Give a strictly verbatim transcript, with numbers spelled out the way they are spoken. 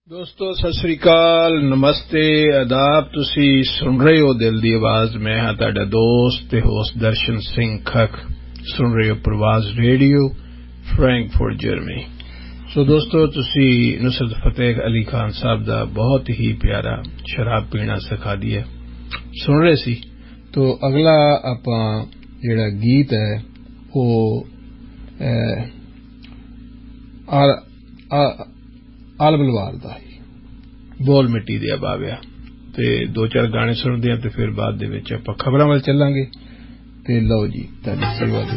ਦੋਸਤੋ ਸਤਿ ਸ੍ਰੀ ਅਕਾਲ, ਨਮਸਤੇ, ਆਦਾਬ। ਤੁਸੀਂ ਸੁਣ ਰਹੇ ਹੋ ਦਿਲ ਦੀ ਆਵਾਜ਼। ਮੈਂ ਹਾਂ ਤੁਹਾਡਾ ਦੋਸਤ ਤੇ ਹੋਸਟ ਦਰਸ਼ਨ ਸਿੰਘ ਖੱਖ। ਸੁਣ ਰਹੇ ਹੋ ਪ੍ਰਵਾਜ਼ ਰੇਡੀਓ, ਫਰੈਂਕਫਰਟ, ਜਰਮਨੀ। ਸੋ ਦੋਸਤੋ, ਤੁਸੀਂ ਨੁਸਰਤ ਫਤਿਹ ਅਲੀ ਖਾਨ ਸਾਹਿਬ ਦਾ ਬਹੁਤ ਹੀ ਪਿਆਰਾ ਸ਼ਰਾਬ ਪੀਣਾ ਸਿਖਾ ਦਿਆ ਸੁਣ ਰਹੇ ਸੀ। ਤੋ ਅਗਲਾ ਆਪਾਂ ਜਿਹੜਾ ਗੀਤ ਹੈ ਉਹ ਆਲ ਬਲਵਾਰ ਦਾ ਹੀ ਬੋਲ ਮਿੱਟੀ ਦੇ ਬਾਬਿਆ। ਤੇ ਦੋ ਚਾਰ ਗਾਣੇ ਸੁਣਦੇ ਹਾਂ ਤੇ ਫਿਰ ਬਾਅਦ ਦੇ ਵਿੱਚ ਆਪਾਂ ਖਬਰਾਂ ਵੱਲ ਚੱਲਾਂਗੇ। ਤੇ ਲਓ ਜੀ, ਤੁਹਾਡੀ ਸੇਵਾ ਦੇ